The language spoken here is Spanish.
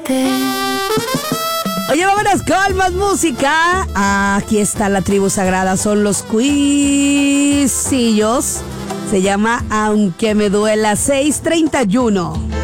Oye, vámonos con más música. Aquí está la tribu sagrada, son los Cuisillos. Se llama Aunque me duela, 6:31.